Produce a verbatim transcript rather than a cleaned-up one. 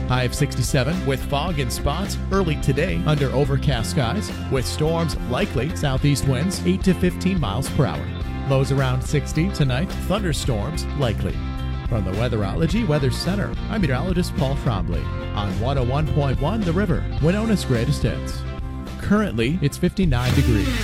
High of sixty-seven with fog and spots early today under overcast skies with storms likely, southeast winds eight to fifteen miles per hour. Lows around sixty tonight, thunderstorms likely. From the Weatherology Weather Center, I'm meteorologist Paul Trombley on one oh one point one The River, Winona's greatest hits. Currently, it's fifty-nine degrees.